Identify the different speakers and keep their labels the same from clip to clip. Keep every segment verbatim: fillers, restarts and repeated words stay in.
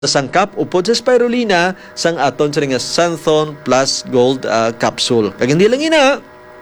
Speaker 1: sangkap upod sa spirulina sang aton sa nga Santhone Plus Gold uh, capsule. Kag hindi lang ina,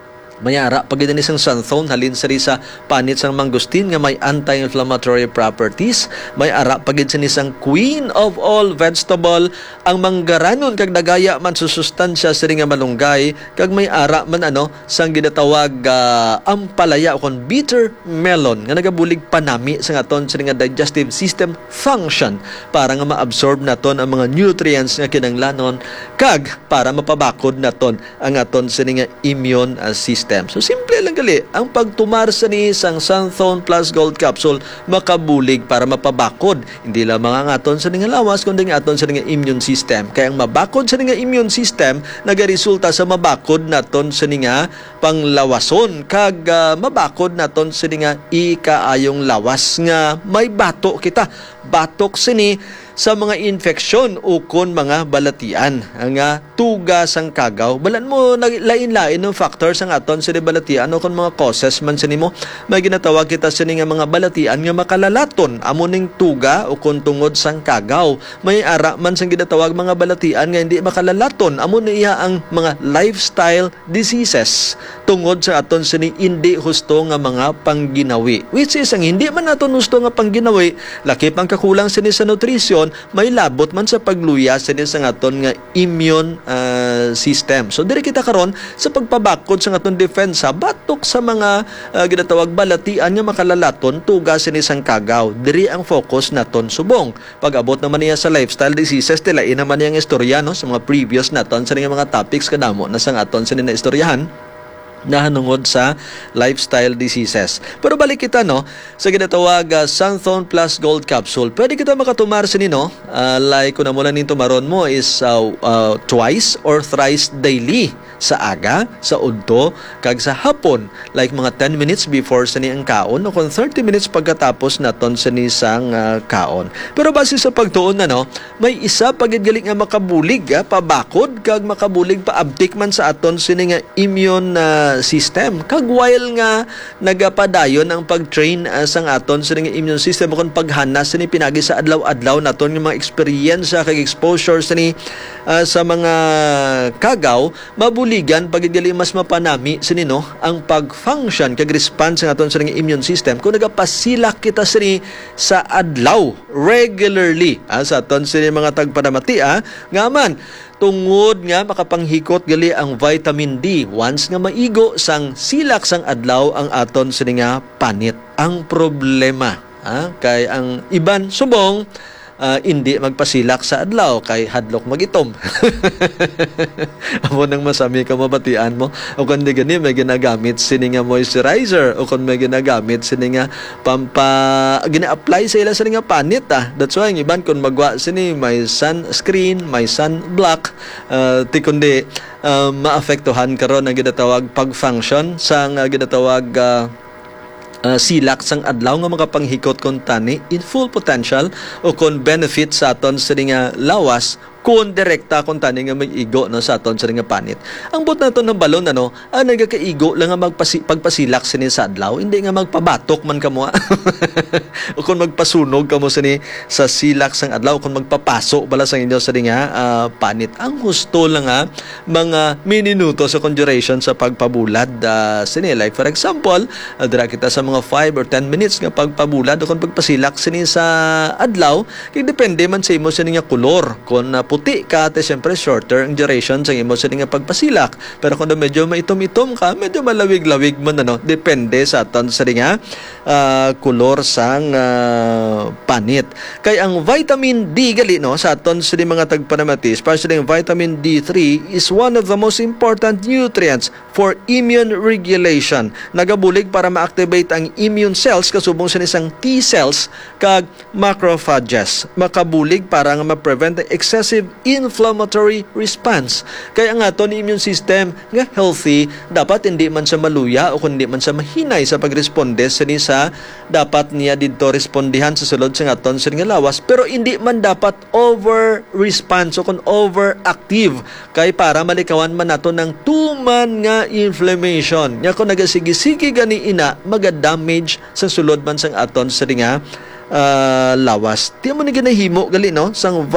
Speaker 1: mayara pag ni sang Santhone halin sa sa panit sang mangustin nga may anti-inflammatory properties, may ara pag sa nisang queen of all vegetable ang manggaranon kag dagaya man susustansya sa nga malunggay kag may ara man ano sang ginatawag uh, ampalaya o kon bitter melon nga nagabulig panami sa aton sa nga digestive system function para nga maabsorb naton ang mga nutrients nga kinahanglanon kag para mapabakod naton ang aton sa nga immune uh, system. So, simple lang gali. Ang pagtumar sa ni sang Santhone Plus Gold Capsule makabulig para mapabakod. Hindi lang mga aton sa nga lawas, kundi nga aton sa nga immune system. Kaya ang mabakod sa nga immune system, nagaresulta sa mabakod naton sa nga panglawason. Kag uh, mabakod naton sa nga ikaayong lawas nga may bato kita. Batok sini sa mga infeksyon o kon mga balatian. Ang uh, tuga sang kagaw. Balan mo lain-lain ng factor sang aton sa balatian o kon mga causes man sa nimo. May ginatawag kita sa nga mga balatian nga makalalaton. Amo ning tuga o kon tungod sang kagaw. May ara man sang ginatawag mga balatian nga hindi makalalaton. Amo niya ang mga lifestyle diseases tungod sa aton sa ni hindi husto nga mga pangginawi. Which is ang hindi man aton husto nga pangginawi, laki pang kakulang sa ni sa nutrisyon, may labot man sa pagluya sa ni sa aton nga immune uh, system. So diri kita karon sa pagpabakod sa aton defensa batok sa mga uh, ginatawag balatian nga makalalaton tuga sa ni sang kagaw. Diri ang focus naton subong. Pag-abot naman niya sa lifestyle diseases tilain naman niyang istorya no sa mga previous naton sa mga topics kadamo na sang aton sa ni na istoryahan nahanungod sa lifestyle diseases. Pero balik kita no sa ginatawag uh, Santhone Plus Gold Capsule. Pwede kita makatumar sa nino uh, like kung namulan nin tumaron mo is uh, uh, twice or thrice daily sa aga, sa udto, kag sa hapon. Like mga ten minutes before sa niyang kaon o kung thirty minutes pagkatapos naton sa nisang uh, kaon. Pero base sa pagtuon na no, may isa pagidgaling nga makabulig uh, pabakod kag makabulig paabtik man sa aton sini nga immune uh, system. Kag while nga nagapadayon ang pag-train uh, sang aton sa nga immune system kung paghanas ni pinagi sa adlaw-adlaw naton nga mga experience kag exposure sa ni uh, sa mga kagaw, mabuligan pagidili mas mapanami sinino ang pag-function kag response ng aton sa nga immune system kung nagapasilak kita sini sa adlaw regularly uh, sa aton sini mga tagpanamati ah, nga man tungod nga makapanghikot gali ang vitamin D once nga maigo sang silak sang adlaw ang aton sa nga panit. Ang problema ah, kay ang iban subong Uh, hindi magpasilak sa adlaw kay hadlok magitom. Amo nang masami ka mabatian mo o kung di gani may ginagamit sini nga moisturizer o kung may ginagamit sini nga pampa gina-apply sa ila sini nga panit ah. That's why ang iban kung magwa sini may sunscreen, may sunblock uh, ti kundi uh, maapektuhan karon ang ginatawag pag-function sang uh, ginatawag uh, Uh, silak sang adlaw nga makapanghikot kon tani in full potential o kon benefit sa aton sa nga lawas kung direkta kung tani nga may igo no, sa aton sa nga panit. Ang bot naton ng balon ano, ah, nagakaigo lang nga magpasi, pagpasilak sini sa adlaw, hindi nga magpabatok man kamo. O kung magpasunog kamo sini sa silak sang adlaw, kung magpapaso bala sa inyo sa nga uh, panit. Ang husto lang nga mga minuto sa duration sa pagpabulad uh, sini. Like for example, uh, dira kita sa mga five or ten minutes nga pagpabulad o kung pagpasilak sini sa adlaw, kaya depende man sa imo sini nga kulor. Kung uh, puti ka, te siyempre shorter ang duration sa imo sa nga pagpasilak. Pero kung medyo maitom-itom ka, medyo malawig-lawig mo na no. Depende sa aton sa nga uh, kulor sang uh, panit. Kay ang vitamin D gali no sa aton sa mga tagpanamati, especially ang vitamin D three is one of the most important nutrients for immune regulation. Nagabulig para ma-activate ang immune cells kasubong sa isang T cells kag macrophages. Makabulig para nga ma-prevent the excessive inflammatory response. Kaya nga aton immune system nga healthy, dapat hindi man siya maluya o kundi man siya mahinay sa pagresponde sa ni sa dapat niya dito respondihan sa sulod sa aton sa nga lawas, pero hindi man dapat over response o kung overactive kay para malikawan man nato ng tuman nga inflammation. Nya kung nagasigi-sige gani ina maga-damage sa sulod man sang aton sa nga ah, lawas. Di mo ni ginahimo gali no sang